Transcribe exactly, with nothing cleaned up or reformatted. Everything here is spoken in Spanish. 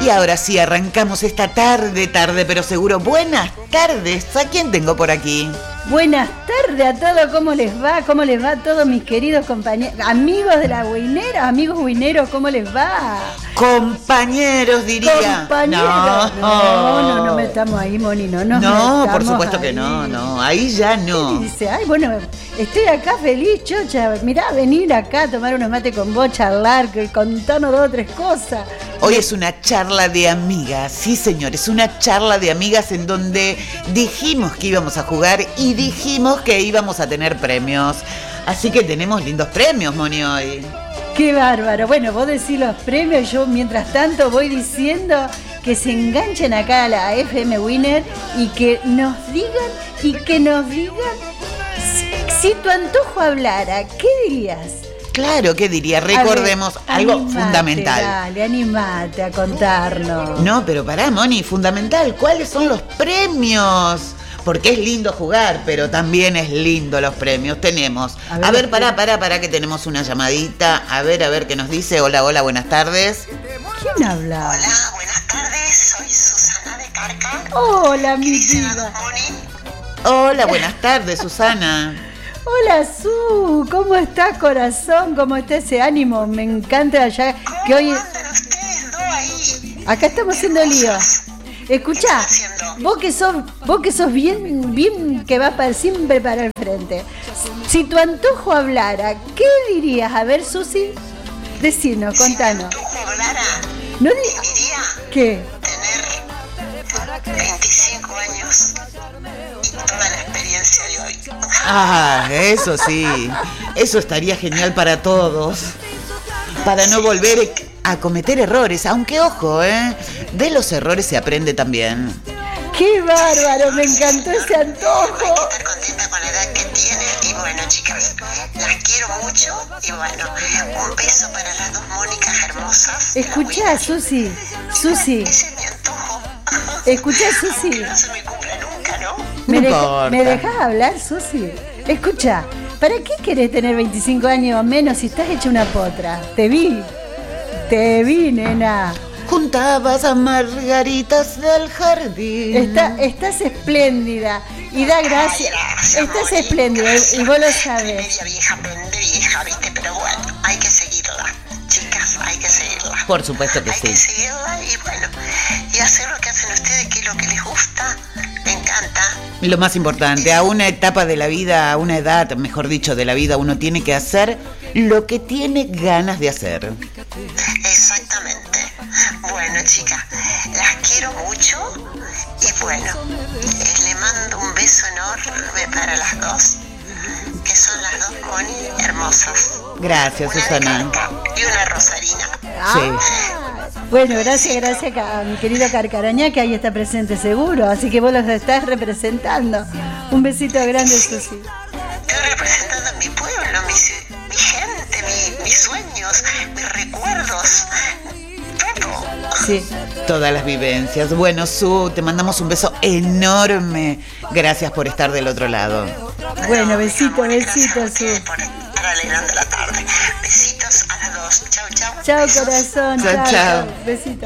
Y ahora sí, arrancamos esta tarde, tarde, pero seguro. Buenas tardes. ¿A quién tengo por aquí? Buenas tardes a todos, ¿cómo les va? ¿Cómo les va a todos mis queridos compañeros, amigos de la Huinera, amigos huineros, ¿cómo les va? Compañeros, diría. Compañeros. No, no, no, no metamos ahí, Moni, no nos No, por supuesto ahí. que no, no, ahí ya no. ¿Qué dice? Ay, bueno, estoy acá feliz, chocha, mirá, venir acá a tomar unos mates con vos, charlar, contarnos dos o tres cosas. Hoy es una charla de amigas, sí señor, es una charla de amigas en donde dijimos que íbamos a jugar y dijimos que íbamos a tener premios. Así que tenemos lindos premios, Moni, hoy. ¡Qué bárbaro! Bueno, vos decís los premios, yo mientras tanto voy diciendo que se enganchen acá a la F M Winner y que nos digan, y que nos digan, si, si tu antojo hablara, ¿qué dirías? Claro, ¿qué diría? Recordemos ver, algo animate, fundamental. Dale, animate a contarnos. No, pero pará, Moni, fundamental. ¿Cuáles son los premios? Porque es lindo jugar, pero también es lindo los premios. Tenemos. A ver, a ver pará, pará, pará, que tenemos una llamadita. A ver, a ver qué nos dice. Hola, hola, buenas tardes. ¿Quién habla? Hola, buenas tardes. Soy Susana de Carca. Hola, mi vida. Hola, buenas tardes, Susana. Hola, Su, ¿cómo estás, corazón? ¿Cómo está ese ánimo? Me encanta allá que hoy. ¿Cómo andan ustedes dos ahí? Acá estamos haciendo lío. Escuchá, vos que sos, vos que sos bien, bien que vas para siempre para el frente. Si tu antojo hablara, ¿qué dirías? A ver, Susi, decinos, contanos. Si tu antojo hablara, ¿no di- diría ¿qué? tener veinticinco años y toda la experiencia de hoy. Ah, eso sí. Eso estaría genial para todos. Para no volver a cometer errores. Aunque, ojo, ¿eh? De los errores se aprende también. ¡Qué bárbaro! Me encantó ese antojo. Hay que estar contenta con la edad que tiene. Y bueno, chicas, las quiero mucho. Y bueno, un beso para las dos Mónicas hermosas. de la Escuchá, Winner. Susi, Susi, Ese es mi antojo. escuchá, Aunque Susi. no se me cumpla nunca, ¿no? ¿Me, No deja- importa. ¿Me dejás hablar, Susi? Escucha, ¿para qué querés tener veinticinco años o menos si estás hecha una potra? Te vi, te vi, nena. Juntabas a margaritas del jardín. Está, estás espléndida y da gracias. Ay, gracias, Estás Moni, espléndida gracias. y vos lo Estoy sabes. media vieja, pendevieja, ¿viste? Pero bueno, hay que seguirla. Chicas, hay que seguirla. Por supuesto que hay sí. que seguirla y bueno, y hacer lo que hacen ustedes, que es lo que les gusta. Me encanta. Lo más importante, a una etapa de la vida, a una edad, mejor dicho, de la vida, uno tiene que hacer lo que tiene ganas de hacer. Exactamente. Bueno, chicas, las quiero mucho y bueno, eh, le mando un beso enorme para las dos, que son las dos Moni hermosas. Gracias, Una Susana. de Carca y una Rosarina. Sí. Bueno, gracias, gracias a mi querido Carcarañá, que ahí está presente seguro, así que vos los estás representando. Un besito grande, Susi. Estoy representando a mi pueblo, mi, ci- mi gente, mi- mis sueños, mis recuerdos, todo. Sí. Todas las vivencias. Bueno, Su, te mandamos un beso enorme. Gracias por estar del otro lado. Bueno, No, besito, mi amor, besito, gracias a ustedes Su. por estar alegrando la tarde. Besitos a las dos. Chau, chau. Chao, Besos. corazón. Chao, Chao, chao. chao. Besito.